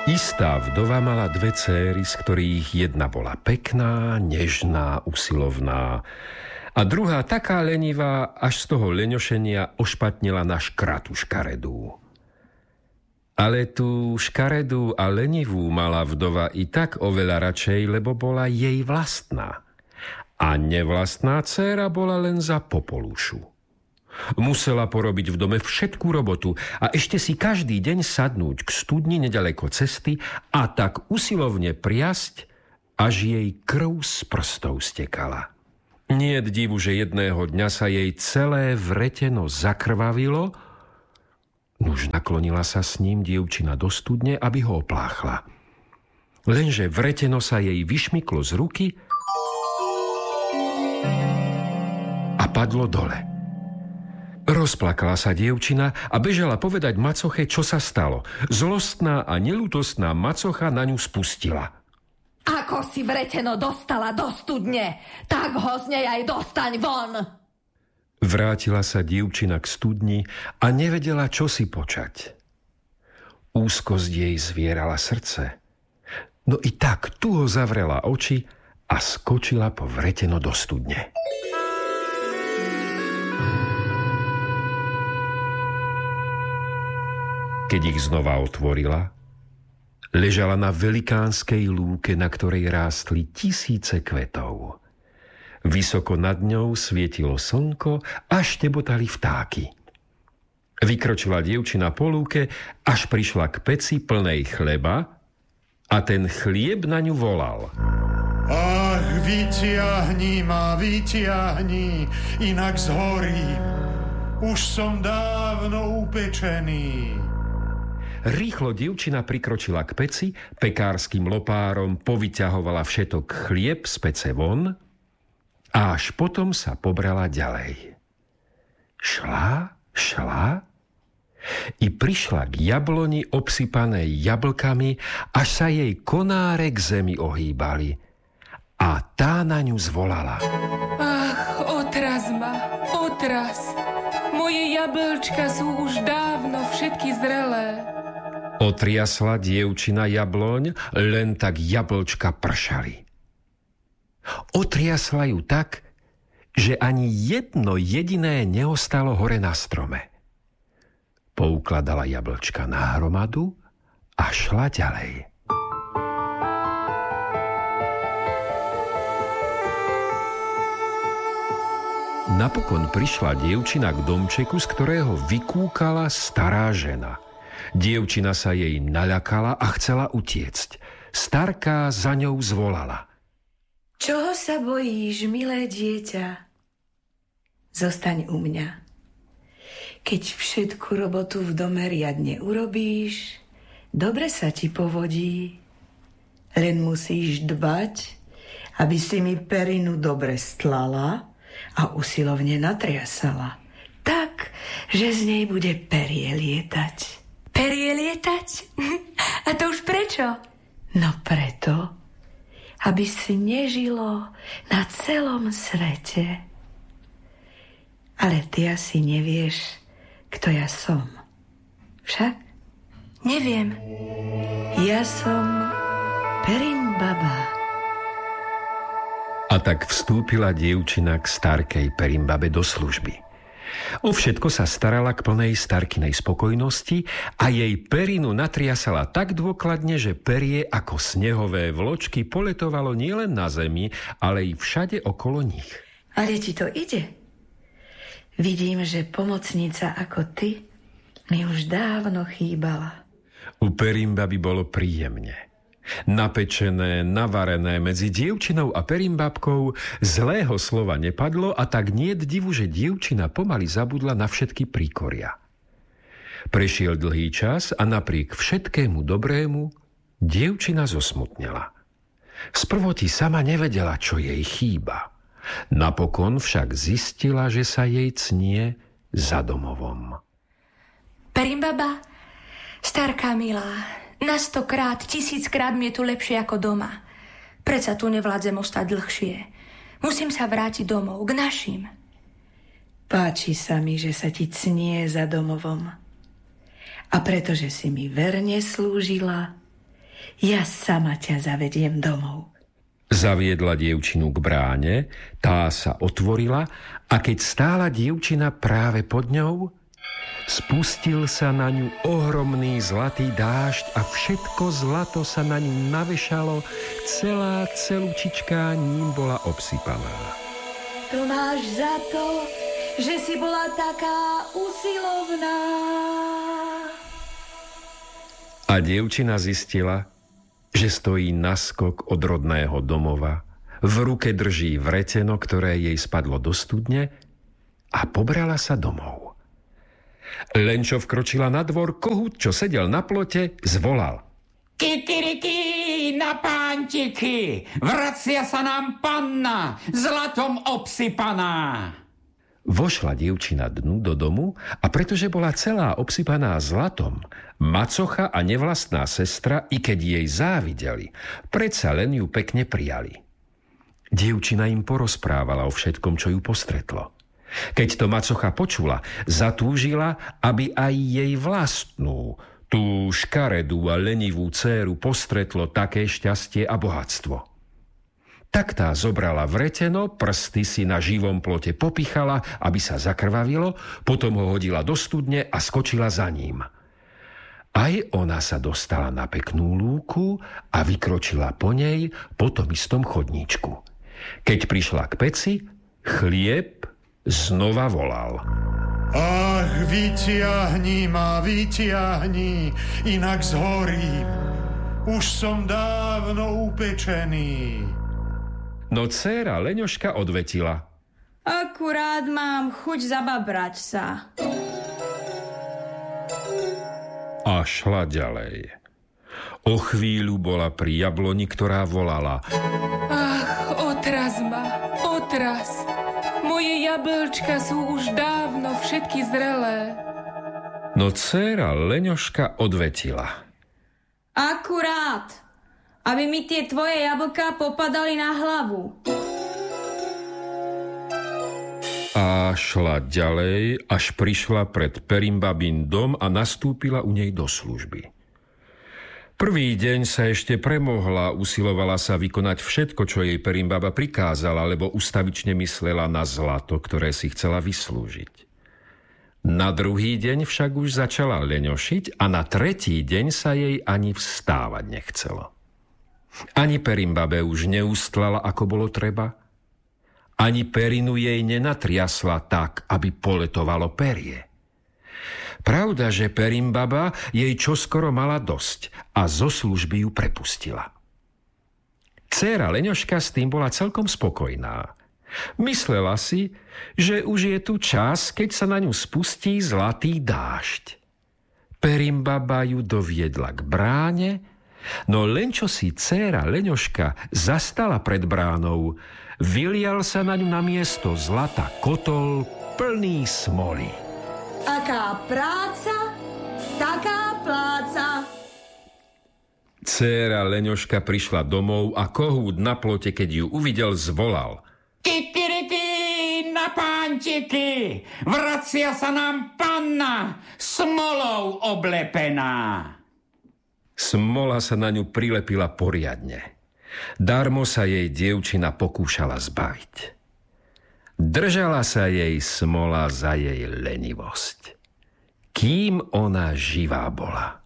Istá vdova mala dve céry, z ktorých jedna bola pekná, nežná, usilovná a druhá taká lenivá, až z toho leňošenia ošpatnila na škratu škaredú. Ale tú škaredú a lenivú mala vdova i tak oveľa radšej, lebo bola jej vlastná. A nevlastná dcéra bola len za popolušu. Musela porobiť v dome všetkú robotu a ešte si každý deň sadnúť k studni nedaleko cesty a tak usilovne priasť, až jej krv z prstov stekala. Niet divu, že jedného dňa sa jej celé vreteno zakrvavilo, nuž naklonila sa s ním dievčina do studne, aby ho opláchla. Lenže vreteno sa jej vyšmyklo z ruky a padlo dole. Rozplakala sa dievčina a bežala povedať macoche, čo sa stalo. Zlostná a neľútostná macocha na ňu spustila. Ako si vreteno dostala do studne, tak ho z nej aj dostaň von. Vrátila sa dievčina k studni a nevedela, čo si počať. Úzkosť jej zvierala srdce. No i tak tuho zavrela oči a skočila po vreteno do studne. Keď ich znova otvorila, ležala na velikánskej lúke, na ktorej rástli tisíce kvetov. Vysoko nad ňou svietilo slnko a štebotali vtáky. Vykročila dievčina po lúke, až prišla k peci plnej chleba a ten chlieb na ňu volal. Ach, vytiahni ma, vytiahni, inak zhorím. Už som dávno upečený. Rýchlo dievčina prikročila k peci, pekárskym lopárom povyťahovala všetok chlieb z pece von a až potom sa pobrala ďalej. Šla i prišla k jabloni obsypanej jablkami, až sa jej konáre k zemi ohýbali. A tá na ňu zvolala. Ach, otraz ma, otraz. Moje jablčka sú už dávno všetky zrelé. Otriasla dievčina jabloň, len tak jablčka pršali. Otriasla ju tak, že ani jedno jediné neostalo hore na strome. Poukladala jablčka na hromadu a šla ďalej. Napokon prišla dievčina k domčeku, z ktorého vykúkala stará žena. Dievčina sa jej naľakala a chcela utiecť. Starká za ňou zvolala. Čoho sa bojíš, milé dieťa? Zostaň u mňa. Keď všetku robotu v dome riadne urobíš, dobre sa ti povodí. Len musíš dbať, aby si mi perinu dobre stlala a usilovne natriasala. Tak, že z nej bude perie lietať. Perie lietať? A to už prečo? No preto, aby si nežilo na celom svete. Ale ty asi nevieš, kto ja som. Však? Neviem. Ja som Perimbaba. A tak vstúpila dievčina k starkej Perimbabe do služby. O všetko sa starala k plnej starkinej spokojnosti a jej perinu natriasala tak dôkladne, že perie ako snehové vločky poletovalo nielen na zemi, ale i všade okolo nich. Ale ti to ide? Vidím, že pomocnica ako ty mi už dávno chýbala. U Perimbaby bolo príjemne. Napečené, navarené medzi dievčinou a Perimbabkou, zlého slova nepadlo a tak niet divu, že dievčina pomaly zabudla na všetky príkoria. Prešiel dlhý čas a napriek všetkému dobrému dievčina zosmutnela. Sprvoti sama nevedela, čo jej chýba. Napokon však zistila, že sa jej cnie za domovom. Perimbaba, starká milá, na 100-krát, 1000-krát mi je tu lepšie ako doma. Predsa tu nevládzem ostať dlhšie. Musím sa vrátiť domov, k našim. Páči sa mi, že sa ti cnie za domovom. A pretože si mi verne slúžila, Ja sama ťa zavediem domov. Zaviedla dievčinu k bráne, tá sa otvorila a keď stála dievčina práve pod ňou, spustil sa na ňu ohromný zlatý dážď a všetko zlato sa na ňu navešalo, celá celúčička ním bola obsypaná. To máš za to, že si bola taká usilovná. A dievčina zistila, že stojí naskok od rodného domova, v ruke drží vreteno, ktoré jej spadlo do studne a pobrala sa domov. Len čo vkročila na dvor, kohút, čo sedel na plote, zvolal: Kikiriki na pántiky, vracia sa nám panna, zlatom obsypaná. Vošla dievčina dnu do domu a pretože bola celá obsypaná zlatom, macocha a nevlastná sestra, i keď jej závideli, predsa len ju pekne prijali. Dievčina im porozprávala o všetkom, čo ju postretlo. Keď to macocha počula, zatúžila, aby aj jej vlastnú, tú škaredú a lenivú dcéru postretlo také šťastie a bohatstvo. Tak tá zobrala vreteno, prsty si na živom plote popichala, aby sa zakrvavilo, potom ho hodila do studne a skočila za ním. Aj ona sa dostala na peknú lúku a vykročila po nej po tom istom chodníčku. Keď prišla k peci, chlieb znova volal: Ach, vytiahni ma, vytiahni, inak zhorím. Už som dávno upečený. No dcéra Leňoška odvetila: Akurát mám chuť zababrať sa. A šla ďalej. O chvíľu bola pri jabloni, ktorá volala: Ach, otraz ma, otraz. Moje jablčka sú už dávno všetky zrelé. No dcéra Leňoška odvetila: Akurát, aby mi tie tvoje jablká popadali na hlavu. A šla ďalej, až prišla pred Perimbabin dom a nastúpila u nej do služby. Prvý deň sa ešte premohla, usilovala sa vykonať všetko, čo jej Perimbaba prikázala, lebo ustavične myslela na zlato, ktoré si chcela vyslúžiť. Na druhý deň však už začala leňošiť a na tretí deň sa jej ani vstávať nechcelo. Ani Perimbabe už neustlala, ako bolo treba, ani perinu jej nenatriasla tak, aby poletovalo perie. Pravda, že Perimbaba jej čoskoro mala dosť a zo služby ju prepustila. Dcéra Leňoška s tým bola celkom spokojná. Myslela si, že už je tu čas, keď sa na ňu spustí zlatý dážď. Perimbaba ju doviedla k bráne, no len čo si dcéra Leňoška zastala pred bránou, vylial sa na ňu namiesto zlata kotol plný smoly. Aká práca, taká pláca. Dcéra Leňoška prišla domov a kohút na plote, keď ju uvidel, zvolal: Kikiriki na pántiky, vracia sa nám panna, smolou oblepená. Smola sa na ňu prilepila poriadne. Darmo sa jej dievčina pokúšala zbaviť. Držala sa jej smola za jej lenivosť, kým ona živá bola.